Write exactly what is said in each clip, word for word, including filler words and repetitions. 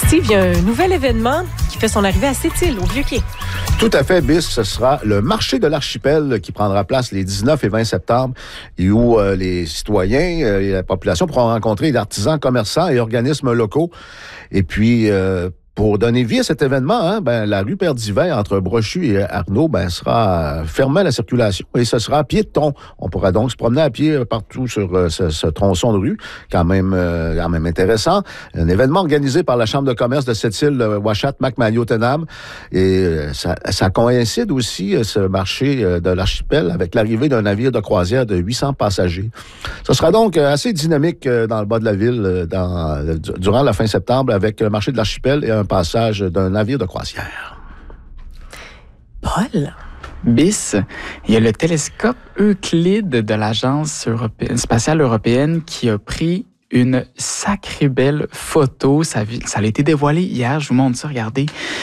Steve, il y a un nouvel événement qui fait son arrivée à Sept-Îles, au Vieux-Quai. Tout à fait, Bis. Ce sera le marché de l'archipel qui prendra place les dix-neuf et vingt septembre et où euh, les citoyens euh, et la population pourront rencontrer des artisans, commerçants et organismes locaux. Et puis, euh, pour donner vie à cet événement, hein, ben, la rue Père-d'Hiver, entre Brochu et Arnaud, ben, sera fermée à la circulation et ce sera piéton. On pourra donc se promener à pied partout sur euh, ce, ce tronçon de rue, quand même, euh, quand même intéressant. Un événement organisé par la Chambre de commerce de Sept-Îles, Ouachat, Macmahon-Tenab. Et euh, ça, ça coïncide aussi, euh, ce marché euh, de l'archipel, avec l'arrivée d'un navire de croisière de huit cents passagers. Ce sera donc euh, assez dynamique euh, dans le bas de la ville euh, dans, euh, durant la fin septembre, avec le marché de l'archipel et un passage d'un navire de croisière. Paul? Bis, il y a le télescope Euclide de l'Agence européenne, spatiale européenne qui a pris une sacrée belle photo. Ça, ça a été dévoilé hier, je vous montre ça, regardez.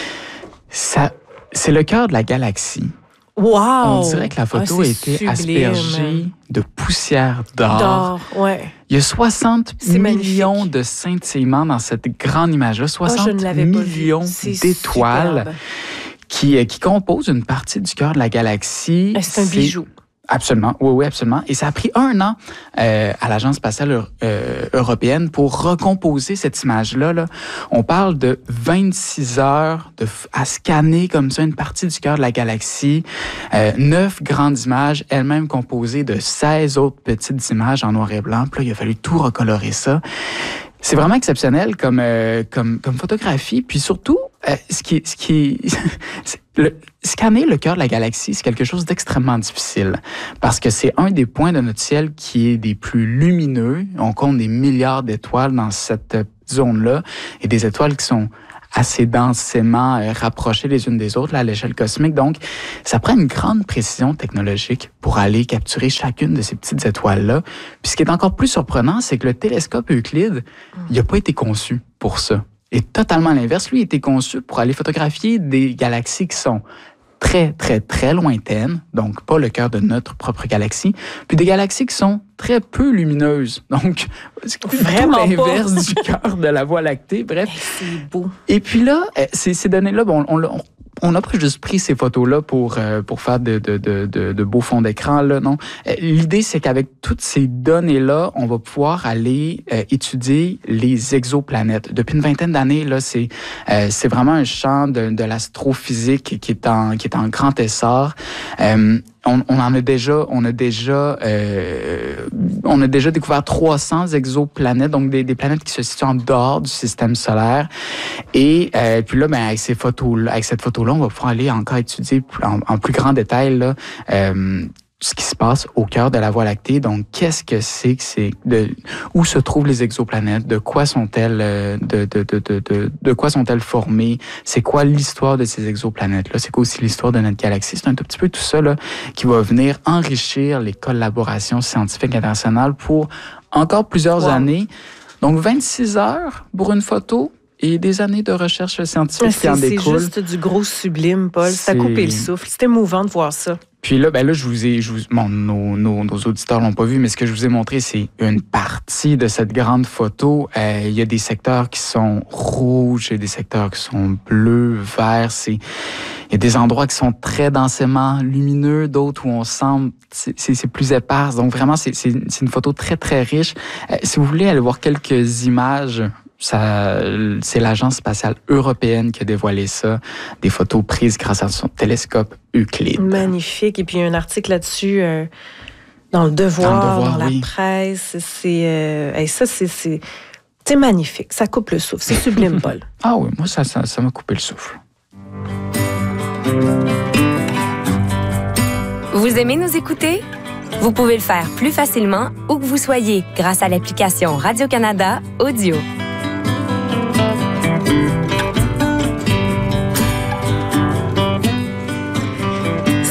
Ça, c'est le cœur de la galaxie. Wow! On dirait que la photo oh, a été sublime. Aspergée de poussière d'or. D'or, ouais. Il y a soixante c'est millions magnifique. de scintillements dans cette grande image-là. soixante oh, millions d'étoiles superbe. qui, qui composent une partie du cœur de la galaxie. C'est, c'est un bijou. Absolument, oui, oui, absolument. Et ça a pris un an euh, à l'Agence spatiale euh, européenne pour recomposer cette image-là. Là. On parle de vingt-six heures de, à scanner comme ça une partie du cœur de la galaxie. Euh, neuf grandes images, elles-mêmes composées de seize autres petites images en noir et blanc. Puis là, il a fallu tout recolorer ça. C'est vraiment exceptionnel comme, euh, comme, comme photographie. Puis surtout, euh, ce qui est... Ce qui est le, scanner le cœur de la galaxie, c'est quelque chose d'extrêmement difficile parce que c'est un des points de notre ciel qui est des plus lumineux. On compte des milliards d'étoiles dans cette zone-là et des étoiles qui sont assez densément euh, rapprochées les unes des autres là, à l'échelle cosmique. Donc, ça prend une grande précision technologique pour aller capturer chacune de ces petites étoiles-là. Puis ce qui est encore plus surprenant, c'est que le télescope Euclide, il n'a pas été conçu pour ça. Et totalement l'inverse, lui, a été conçu pour aller photographier des galaxies qui sont très, très, très lointaines, donc pas le cœur de notre propre galaxie, puis des galaxies qui sont très peu lumineuses, donc c'est vraiment l'inverse du cœur de la Voie lactée, bref. C'est beau. Et puis là, ces, ces données-là, bon, on, on, on n'a pas juste pris ces photos-là pour, euh, pour faire de, de, de, de, de beaux fonds d'écran, là, non. L'idée, c'est qu'avec toutes ces données-là, on va pouvoir aller euh, étudier les exoplanètes. Depuis une vingtaine d'années, là, c'est, euh, c'est vraiment un champ de, de l'astrophysique qui est en, qui est en grand essor. Euh, On, on en a déjà, on a déjà, euh, on a déjà découvert trois cents exoplanètes, donc des, des planètes qui se situent en dehors du système solaire. Et euh, puis là, ben avec ces photos, avec cette photo-là, on va pouvoir aller encore étudier en, en plus grand détail là, euh, ce qui se passe au cœur de la Voie lactée. Donc, qu'est-ce que c'est que c'est de où se trouvent les exoplanètes, de quoi sont-elles, de de de de de, de quoi sont-elles formées, c'est quoi l'histoire de ces exoplanètes là, c'est quoi aussi l'histoire de notre galaxie. C'est un tout petit peu tout ça là qui va venir enrichir les collaborations scientifiques internationales pour encore plusieurs wow. années. Donc, vingt-six heures pour une photo. Et des années de recherche scientifique c'est, qui en découlent. C'est juste du gros sublime, Paul. C'est à couper le souffle. C'est émouvant de voir ça. Puis là, ben là, je vous ai, je vous, bon, nos, nos, nos auditeurs l'ont pas vu, mais ce que je vous ai montré, c'est une partie de cette grande photo. Euh, il y a des secteurs qui sont rouges, il y a des secteurs qui sont bleus, verts. C'est, il y a des endroits qui sont très densément lumineux, d'autres où on sent c'est, c'est, c'est plus éparse. Donc vraiment, c'est, c'est, c'est une photo très très riche. Euh, si vous voulez aller voir quelques images. Ça, c'est l'Agence spatiale européenne qui a dévoilé ça, des photos prises grâce à son télescope Euclide. Magnifique. Et puis, il y a un article là-dessus euh, dans Le Devoir, dans, le devoir, dans oui. la presse. C'est, euh, et ça, c'est, c'est, c'est magnifique. Ça coupe le souffle. C'est sublime, Paul. Ah oui, moi, ça, ça, ça m'a coupé le souffle. Vous aimez nous écouter? Vous pouvez le faire plus facilement où que vous soyez grâce à l'application Radio-Canada Audio.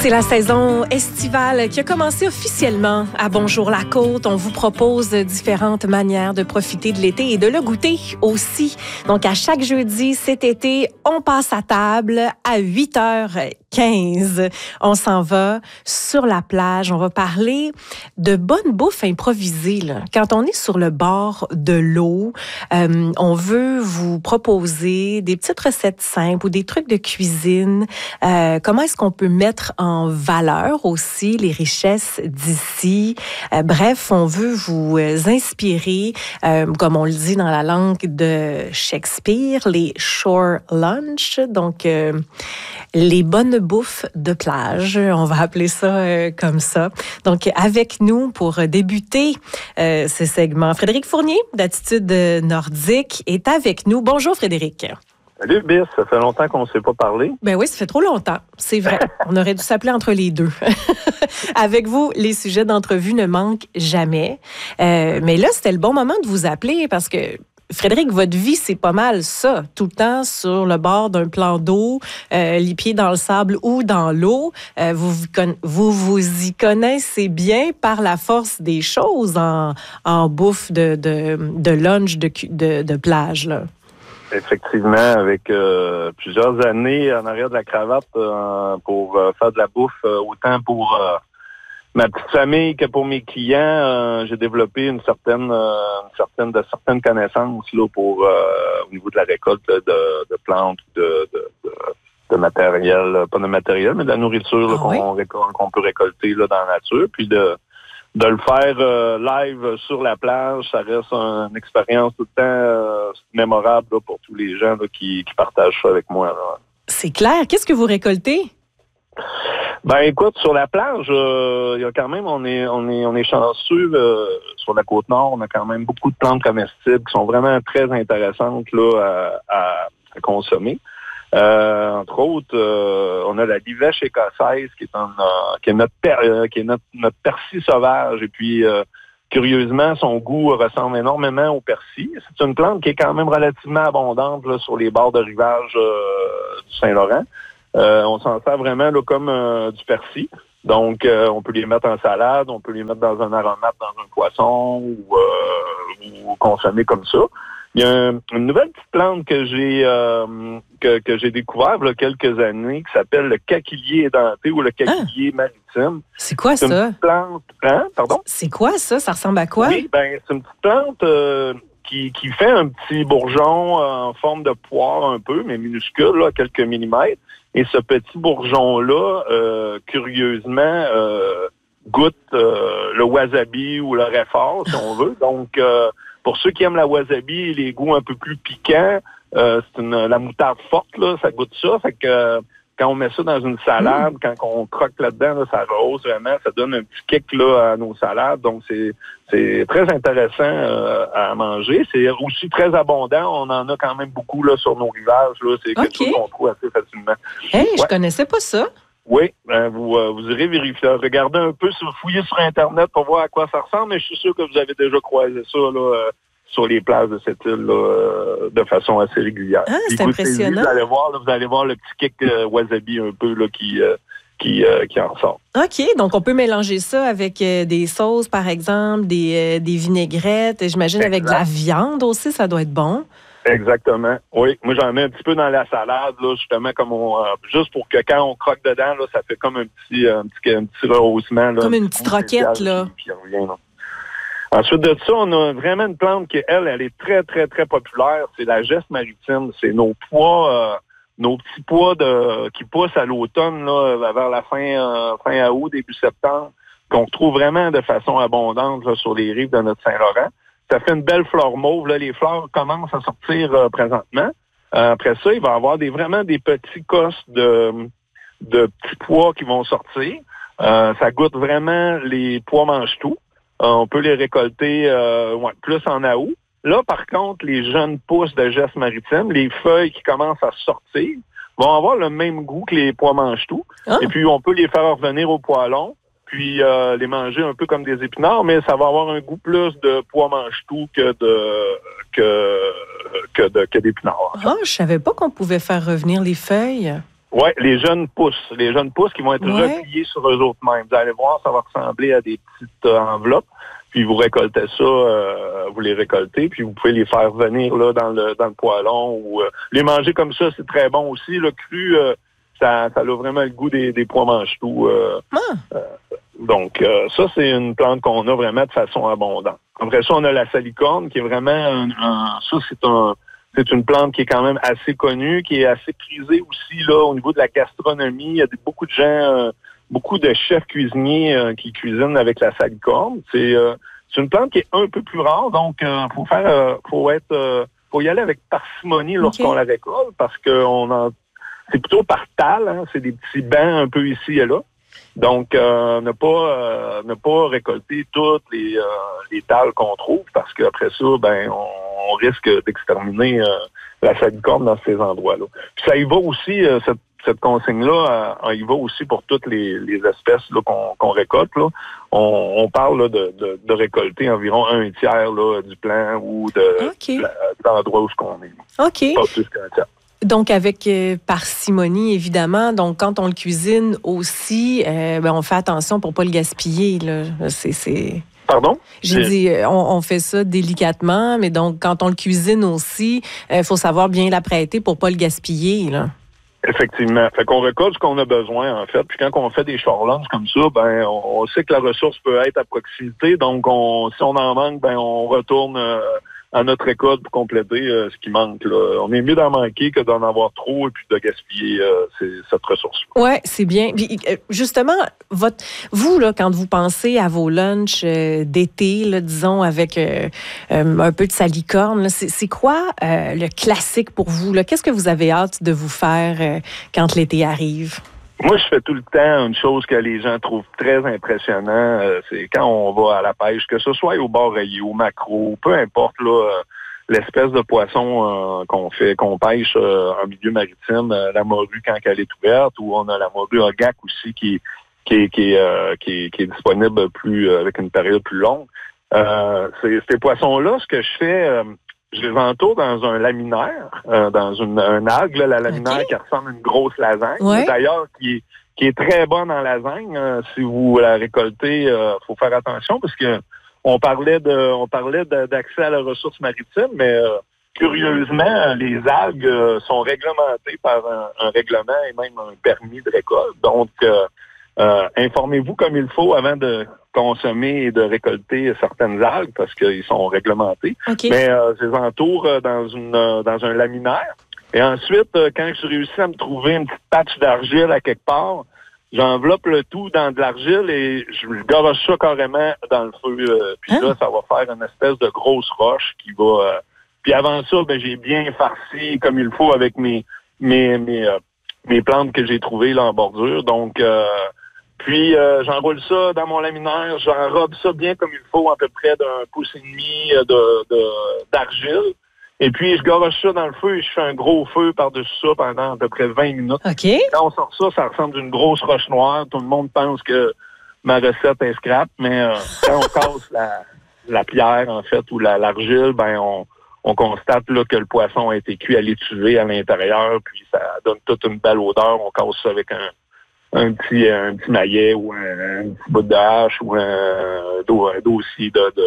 C'est la saison estivale qui a commencé officiellement à Bonjour la Côte. On vous propose différentes manières de profiter de l'été et de le goûter aussi. Donc, à chaque jeudi cet été, on passe à table à huit heures quinze. On s'en va sur la plage. On va parler de bonne bouffe improvisée. Là. Quand on est sur le bord de l'eau, euh, on veut vous proposer des petites recettes simples ou des trucs de cuisine. Euh, comment est-ce qu'on peut mettre en valeur aussi les richesses d'ici? Euh, bref, on veut vous inspirer, euh, comme on le dit dans la langue de Shakespeare, les shore lunch. Donc, euh, les bonnes bouffes de plage, on va appeler ça euh, comme ça. Donc, avec nous pour débuter euh, ce segment, Frédéric Fournier d'Attitude Nordique est avec nous. Bonjour Frédéric. Salut Bis, ça fait longtemps qu'on ne s'est pas parlé. Ben oui, ça fait trop longtemps, c'est vrai. On aurait dû s'appeler entre les deux. Avec vous, les sujets d'entrevue ne manquent jamais. Euh, mais là, c'était le bon moment de vous appeler parce que Frédéric, votre vie, c'est pas mal ça. Tout le temps sur le bord d'un plan d'eau, euh, les pieds dans le sable ou dans l'eau. Euh, vous, vous, vous vous y connaissez bien par la force des choses en, en bouffe de, de, de lunch de, de, de plage, là. Effectivement, avec euh, plusieurs années en arrière de la cravate euh, pour euh, faire de la bouffe, euh, autant pour euh, ma petite famille que pour mes clients, euh, j'ai développé une certaine, euh, une certaine, de certaines connaissances là pour euh, au niveau de la récolte de, de plantes, de, de, de, de matériel, pas de matériel, mais de la nourriture là, ah, qu'on, oui? récolte, qu'on peut récolter là, dans la nature, puis de de le faire euh, live sur la plage, ça reste un, une expérience tout le temps euh, mémorable là, pour tous les gens là, qui, qui partagent ça avec moi. Là. C'est clair. Qu'est-ce que vous récoltez? Ben écoute, sur la plage, euh, il y a quand même, on est, on est, on est chanceux euh, sur la côte nord. On a quand même beaucoup de plantes comestibles qui sont vraiment très intéressantes là à, à, à consommer. Euh, entre autres, euh, on a la livèche écossaise qui est, un, euh, qui est notre per, euh, qui est notre, notre persil sauvage. Et puis, euh, curieusement, son goût ressemble énormément au persil. C'est une plante qui est quand même relativement abondante là, sur les bords de rivage euh, du Saint-Laurent. Euh, on s'en sert vraiment là, comme euh, du persil. Donc, euh, on peut les mettre en salade, on peut les mettre dans un aromate, dans un poisson ou, euh, ou consommer comme ça. Il y a un, une nouvelle petite plante que j'ai euh, que, que j'ai découvert il y a quelques années qui s'appelle le caquilier édenté ou le caquilier ah. maritime. C'est quoi c'est ça? Une petite plante, hein? Pardon? C'est quoi ça? Ça ressemble à quoi? Oui, ben c'est une petite plante euh, qui, qui fait un petit bourgeon euh, en forme de poire un peu, mais minuscule, là, quelques millimètres. Et ce petit bourgeon-là, euh, curieusement, euh, goûte euh, le wasabi ou le réfort, si on veut. Donc, euh, pour ceux qui aiment la wasabi, les goûts un peu plus piquants, euh, c'est une, la moutarde forte, là, ça goûte ça. Fait que euh, quand on met ça dans une salade, mmh. quand on croque là-dedans, là, ça rehausse vraiment, ça donne un petit kick là, à nos salades. Donc, c'est, c'est très intéressant euh, à manger. C'est aussi très abondant. On en a quand même beaucoup là, sur nos rivages. Là. C'est quelque okay. chose qu'on trouve assez facilement. Hey, ouais. Je connaissais pas ça. Oui, ben vous, euh, vous irez vérifier. Regardez un peu, fouillez sur Internet pour voir à quoi ça ressemble, mais je suis sûr que vous avez déjà croisé ça là, euh, sur les plages de cette île là, euh, de façon assez régulière. Ah, c'est impressionnant. Vous allez voir, là, vous allez voir le petit kick euh, wasabi un peu là, qui, euh, qui, euh, qui en ressort. OK, donc on peut mélanger ça avec euh, des sauces, par exemple, des, euh, des vinaigrettes, j'imagine exact. Avec de la viande aussi, ça doit être bon. Exactement. Oui, moi j'en mets un petit peu dans la salade, là, justement, comme on, euh, juste pour que quand on croque dedans, là, ça fait comme un petit, un petit, un petit rehaussement. Là, comme une petite roquette, là. Puis, puis revient, là. Ensuite de ça, on a vraiment une plante qui, elle, elle est très, très, très populaire. C'est la geste maritime. C'est nos pois, euh, nos petits pois de, qui poussent à l'automne, là, vers la fin, euh, fin août, début septembre, qu'on retrouve vraiment de façon abondante là, sur les rives de notre Saint-Laurent. Ça fait une belle fleur mauve. Là. Les fleurs commencent à sortir euh, présentement. Euh, après ça, il va y avoir des, vraiment des petits cosses de, de petits pois qui vont sortir. Euh, ça goûte vraiment les pois mange-tout. Euh, on peut les récolter euh, ouais, plus en août. Là, par contre, les jeunes pousses de geste maritime, les feuilles qui commencent à sortir, vont avoir le même goût que les pois mange-tout. Ah. Et puis, on peut les faire revenir au poêlon. Puis euh, les manger un peu comme des épinards, mais ça va avoir un goût plus de pois mange-tout que de que que de que d'épinards. Ah, je savais pas qu'on pouvait faire revenir les feuilles. Oui, les jeunes pousses. Les jeunes pousses qui vont être ouais. repliés sur eux autres mêmes. Vous allez voir, ça va ressembler à des petites euh, enveloppes. Puis vous récoltez ça, euh, vous les récoltez, puis vous pouvez les faire venir là dans le dans le poêlon ou euh, les manger comme ça, c'est très bon aussi. Le cru, euh, ça, ça a vraiment le goût des, des pois mange-tout. Euh, ah. euh, donc euh, ça, c'est une plante qu'on a vraiment de façon abondante. Après ça, on a la salicorne, qui est vraiment un, un ça, c'est un c'est une plante qui est quand même assez connue, qui est assez prisée aussi là au niveau de la gastronomie. Il y a des, beaucoup de gens. Euh, Beaucoup de chefs cuisiniers euh, qui cuisinent avec la salicorne. C'est, euh, c'est une plante qui est un peu plus rare, donc euh, faut faire, euh, faut être, euh, faut y aller avec parcimonie lorsqu'on okay. la récolte, parce que on en, c'est plutôt par tal, hein, c'est des petits bancs un peu ici et là. Donc euh, ne pas, euh, ne pas récolter toutes les, euh, les tales qu'on trouve, parce qu'après ça, ben on, on risque d'exterminer euh, la salicorne dans ces endroits-là. Puis ça y va aussi euh, cette Cette consigne-là, euh, il va aussi pour toutes les, les espèces là, qu'on, qu'on récolte. Là. On, on parle là, de, de, de récolter environ un tiers là, du plan ou de, okay. de, de l'endroit où on est. OK. Pas plus qu'un tiers. Donc, avec euh, parcimonie, évidemment. Donc, quand on le cuisine aussi, euh, ben, on fait attention pour ne pas le gaspiller. Là. C'est... c'est... Pardon? J'ai dit, on, on fait ça délicatement, mais donc, quand on le cuisine aussi, il euh, faut savoir bien l'apprêter pour ne pas le gaspiller, là. Effectivement. Fait qu'on récolte ce qu'on a besoin, en fait. Puis quand on fait des chorlons comme ça, ben on, on sait que la ressource peut être à proximité. Donc, on, si on en manque, ben on retourne euh, à notre récolte pour compléter euh, ce qui manque. Là. On est mieux d'en manquer que d'en avoir trop et puis de gaspiller euh, ces, cette ressource. Oui, c'est bien. Puis, justement, votre, vous, là, quand vous pensez à vos lunchs euh, d'été, là, disons, avec euh, euh, un peu de salicorne, là, c'est, c'est quoi euh, le classique pour vous? Là? Qu'est-ce que vous avez hâte de vous faire euh, quand l'été arrive? Moi, je fais tout le temps une chose que les gens trouvent très impressionnant, euh, c'est quand on va à la pêche, que ce soit au bar-rayé, au maquereau, peu importe là, euh, l'espèce de poisson euh, qu'on fait, qu'on pêche euh, en milieu maritime, euh, la morue quand elle est ouverte, ou on a la morue agac aussi qui, qui, qui, euh, qui, qui est disponible plus euh, avec une période plus longue. Euh, c'est, ces poissons-là, ce que je fais, euh, je les entoure dans un laminaire, euh, dans une un algue, là, la laminaire okay. qui ressemble à une grosse lasagne. Ouais. D'ailleurs, qui est, qui est très bonne en lasagne. Euh, si vous la récoltez, il euh, faut faire attention parce que on parlait de, on parlait de, d'accès à la ressource maritime, mais euh, curieusement, les algues euh, sont réglementées par un, un règlement et même un permis de récolte. Donc, euh, euh, informez-vous comme il faut avant de consommer et de récolter certaines algues parce qu'ils sont réglementés. Okay. Mais euh, je les entoure euh, dans une euh, dans un laminaire. Et ensuite, euh, quand je réussis à me trouver une petite patch d'argile à quelque part, j'enveloppe le tout dans de l'argile et je garoche ça carrément dans le feu. Euh, puis hein? Là, ça va faire une espèce de grosse roche qui va... Euh, puis avant ça, ben j'ai bien farci comme il faut avec mes mes mes, euh, mes plantes que j'ai trouvées là en bordure. Donc... Euh, Puis, euh, j'enroule ça dans mon laminaire, j'enrobe ça bien comme il faut, à peu près d'un pouce et demi de, de, d'argile. Et puis, je garoche ça dans le feu et je fais un gros feu par-dessus ça pendant à peu près vingt minutes. Okay. Quand on sort ça, ça ressemble à une grosse roche noire. Tout le monde pense que ma recette est scrap, mais euh, quand on casse la, la pierre, en fait, ou la, l'argile, ben on, on constate là que le poisson a été cuit à l'étuvée à l'intérieur, puis ça donne toute une belle odeur. On casse ça avec un... un petit un petit maillet ou un, un petit bout de hache ou un, un dossier de, de,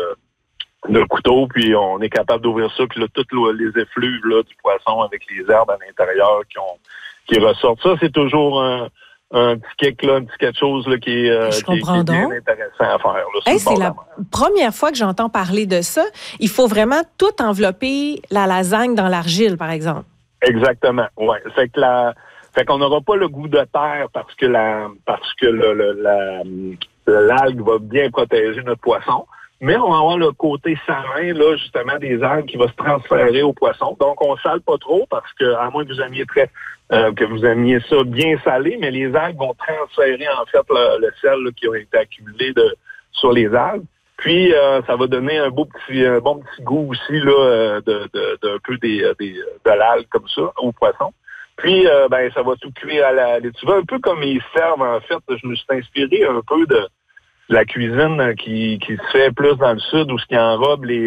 de couteau, puis on est capable d'ouvrir ça, puis là, toutes les effluves là, du poisson avec les herbes à l'intérieur qui ont qui ressortent. Ça, c'est toujours un, un petit kick, là, un petit quelque chose là, qui, est, euh, qui, qui est bien intéressant à faire. Là, hey, c'est la première fois que j'entends parler de ça. Il faut vraiment tout envelopper la lasagne dans l'argile, par exemple. Exactement, oui. C'est que la... Fait qu'on n'aura pas le goût de terre parce que la parce que le, le, la, l'algue va bien protéger notre poisson. Mais on va avoir le côté salin, là, justement, des algues qui va se transférer au poisson. Donc, on sale pas trop parce que, à moins que vous aimiez très euh, que vous aimiez ça bien salé, mais les algues vont transférer, en fait, le, le sel là, qui a été accumulé de, sur les algues. Puis, euh, ça va donner un beau petit, un bon petit goût aussi, là, de, de, d'un peu des, des, de l'algue comme ça au poisson. Puis, euh, ben, ça va tout cuire à la l'étuvée, un peu comme ils servent, en fait. Je me suis inspiré un peu de, de la cuisine qui, qui se fait plus dans le sud, où ce qui enrobe les, euh,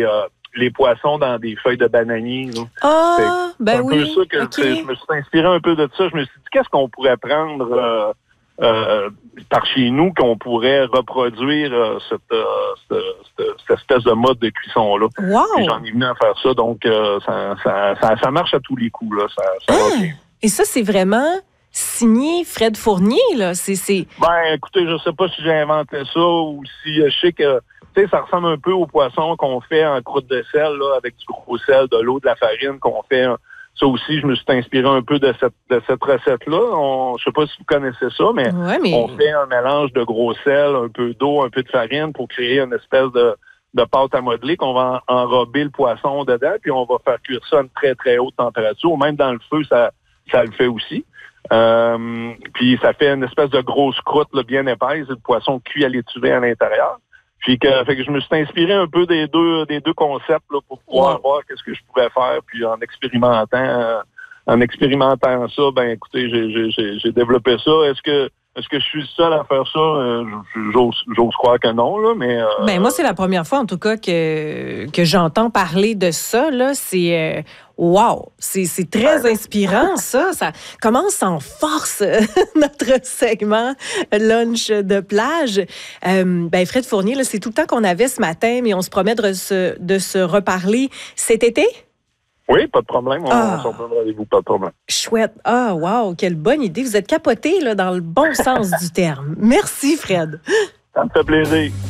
les poissons dans des feuilles de bananier. Là. Ah, c'est ben un oui. peu ça que okay. je me suis inspiré un peu de ça. Je me suis dit, qu'est-ce qu'on pourrait prendre euh, euh, par chez nous qu'on pourrait reproduire euh, cette, euh, cette, cette, cette espèce de mode de cuisson-là. Wow! Et j'en ai venu à faire ça, donc euh, ça, ça, ça, ça marche à tous les coups. Là. Ça, ça ah, va bien. Et ça, c'est vraiment signé Fred Fournier, là. C'est, c'est... Ben, écoutez, je sais pas si j'ai inventé ça ou si euh, je sais que, tu sais, ça ressemble un peu au poisson qu'on fait en croûte de sel, là, avec du gros sel, de l'eau, de la farine, qu'on fait. Ça aussi, je me suis inspiré un peu de cette, de cette recette-là. On, je sais pas si vous connaissez ça, mais, ouais, mais on fait un mélange de gros sel, un peu d'eau, un peu de farine pour créer une espèce de, de pâte à modeler qu'on va enrober le poisson dedans, puis on va faire cuire ça à une très, très haute température. Même dans le feu, ça, ça le fait aussi. Euh, puis ça fait une espèce de grosse croûte là, bien épaisse, et le poisson cuit à l'étuvée à l'intérieur. Puis que, fait que je me suis inspiré un peu des deux des deux concepts là, pour pouvoir wow. voir qu'est-ce que je pouvais faire. Puis en expérimentant euh, en expérimentant ça, ben écoutez, j'ai, j'ai, j'ai développé ça. Est-ce que Est-ce que je suis seul à faire ça? Euh, j'ose, j'ose croire que non, là, mais... Euh... Ben, moi, c'est la première fois, en tout cas, que, que j'entends parler de ça, là. C'est... Euh, wow! C'est, c'est très inspirant, ça. Ça commence en force, notre segment lunch de plage. Euh, ben, Fred Fournier, là, c'est tout le temps qu'on avait ce matin, mais on se promet de se, de se reparler cet été? Oui, pas de problème. On ah, s'en prend rendez-vous, pas de problème. Chouette. Ah, wow, quelle bonne idée. Vous êtes capoté là, dans le bon sens du terme. Merci, Fred. Ça me fait plaisir.